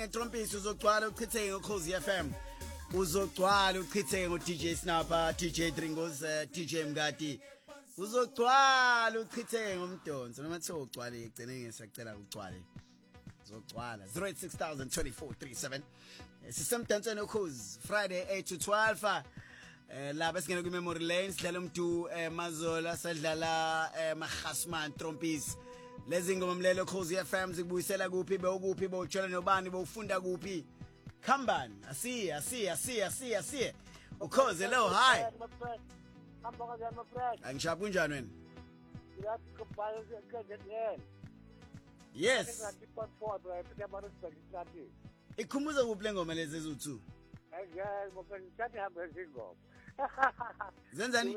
Trompisi uzogcwala uchitheke ngoKhozi FM. Uzogcwala uchitheke ngoDJ Snapper, DJ Dringos, DJ Mngadi. Uzogcwala uchitheke ngomdonso noma kuthiwa ugcwale igcine ngesacela ugcwale. Uzogcwala 08602437. Sisemdansweni oKhozi Friday 8 to 12. La besingena ku memory lane sidlala umdu Mazola sadlala Mahasman Trompisi. Lezi ngoma mlelo Khozi FM zikubuyisela kuphi bewukuphi bowutshela nobani bowufunda kuphi khambani asiye ukhoze lo hi angishabu kunjani wena yes ikhumuza kuphi le ngoma lezi ezu2 zenzani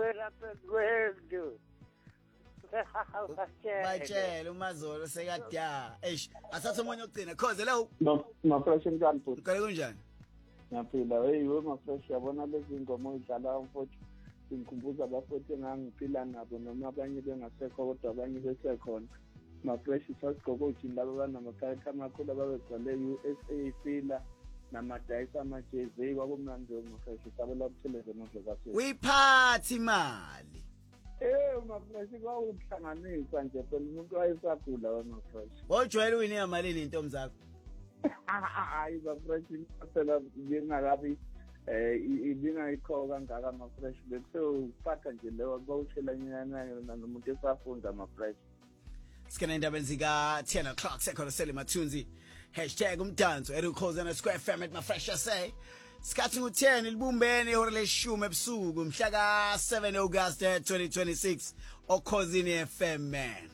Bachela uMazolo sekadya asathe umonye ogcina khoze lo mafresh njani futhi ukale kunjani ngiyaphila hey we mafresh yabona lezi ngoma udlala mfowethu inkumbuza abafuthi engangiphila nabo noma abanye bengasekho kodwa abanye besekhona mafresh sasigqoko ujini labo banamakhaya amakhulu ababegcwele USA fila namadayisa amajezi kwakumnandi mafresh sabela kuthelezo nozokasi uyiphathi imali mafresh kwawuhlanganisa nje phela umuntu wayesagula wamafresh wojwayela uyini yamalini intombi zakho hayi mafresh phela ngingakabi ibingayikho kangaka mafresh bese uphatha nje leyo bawuthela nyana nomuntu esafunda mafresh sikena indabeni zika 10 o'clock sekhona sele mathunzi #umdanso @Ukhozi Square FM @mafresh say Skathi ngo10 libumbene ihora leshumi ebusuku mhla ka 7 August 2026 oKhozini FM man.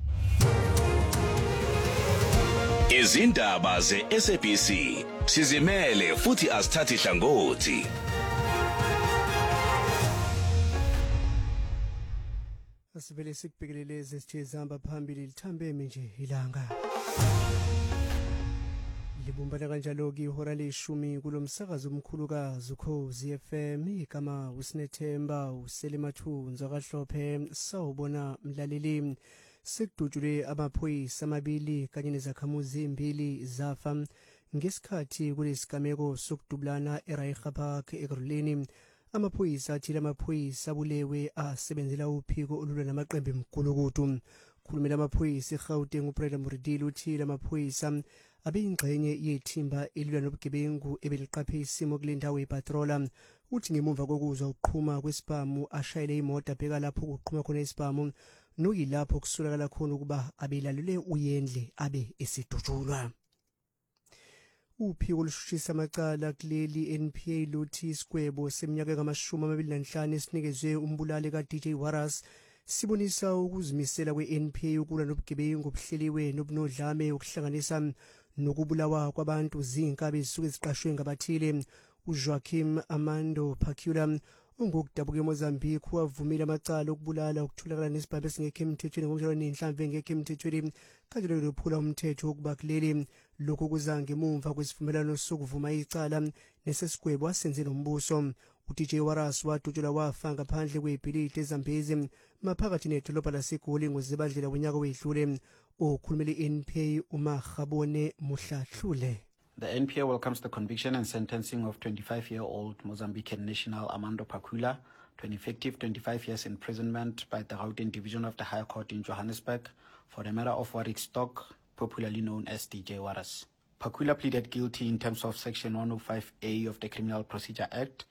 Izindaba zeSABC sizimele futhi asithathi hlangothi. Asibele sikubhekelele ezithe zihamba phambili lithambe nje ilanga. Libumbana kanjalo ke ihora leshumi kulomsakazo omkhulukazi uKhozi FM igama uSinethemba uSelimathunza kaHlophe sawubona mlaleli sekudutshule amaphoyisa amabili kanye nezakhamuzi ezimbili zafa ngesikhathi kulesigameko sokudubulana eRaicha Park eGroleni amaphoyisa athile amaphoyisa abulewe asebenzela uphiko olulwa namaqembu emgulukudu khulumela amaphoyisa eGauteng uPreda Muridili uthile amaphoyisa abeyingxenye yethimba elilwa nobugebengu ebeliqaphe isimo kule ndawo yepatrola uthi ngemuva kokuzwa uqhuma kwesibhamu ashayele imoto abheka lapho kuqhuma khona isibhamu nokuyilapho kusulakala khona ukuba abelalule uyendle abe esidutshulwa uphiko olushishisa amacala kuleli NPA luthi isigwebo seminyaka ka25 esinikezwe umbulali kaDJ Waras sibonisa ukuzimisela kweNPA ukulwa nobugebengu obuhleliwe nobunodlame okuhlanganisa nokubulawa kwabantu zinkabe ezisuke ziqashwe ngabathile uJoaquim Amando Pacula ongokudabuka eMozambique wavumile amacala okubulala ukutholakala nesibhamu esingekho emthethweni ngomhlalo nenhlamvu engekho emthethweni kanjalo lophula umthetho wokuba kuleli lokho kuza ngemuva kwesivumelano sokuvuma icala nesesigwebo asenze nombuso uDJ Waras wadutshulwa wafa ngaphandle kwebhilidi eZambezi maphakathi nedolobha laseGoli ngozibandlela wonyaka wedlule okhulumela iNPA uMagabone Muhlahlule. The NPA welcomes the conviction and sentencing of 25-year-old Mozambican national Amando Pacula to an effective 25 years imprisonment by the Gauteng Division of the High Court in Johannesburg for the murder of Warwick Stock, popularly known as DJ Waras. Pacula pleaded guilty in terms of Section 105A of the Criminal Procedure Act